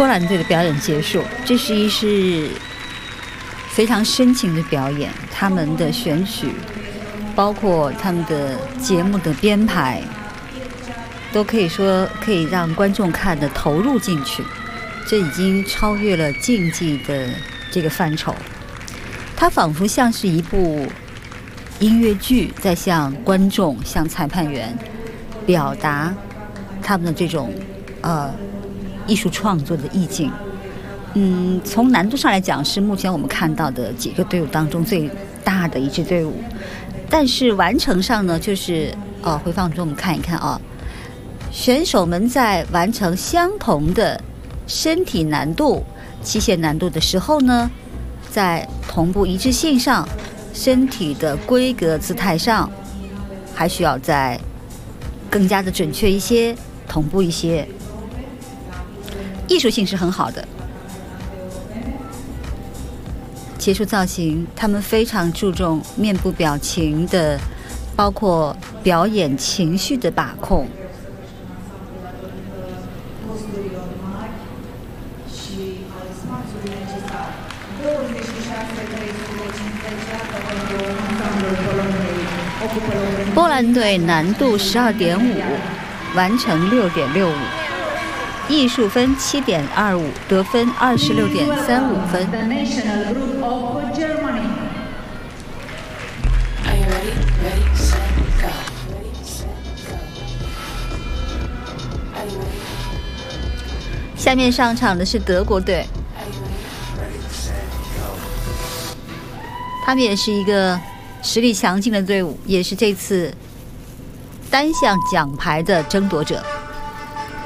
波兰队的表演结束，这是非常深情的表演，他们的选曲，包括他们的节目的编排，都可以说可以让观众看得投入进去，这已经超越了竞技的这个范畴。它仿佛像是一部音乐剧，在向观众、向裁判员表达他们的这种艺术创作的意境。从难度上来讲，是目前我们看到的几个队伍当中最大的一支队伍。但是完成上呢，就是回放中我们看一看选手们在完成相同的身体难度、器械难度的时候呢，在同步一致性上、身体的规格姿态上，还需要再更加的准确一些、同步一些。艺术性是很好的。结束造型，他们非常注重面部表情的，包括表演情绪的把控。波兰队难度12.5，完成6.65，艺术分7.25，得分26.35分。下面上场的是德国队，他们也是一个实力强劲的队伍，也是这次单项奖牌的争夺者。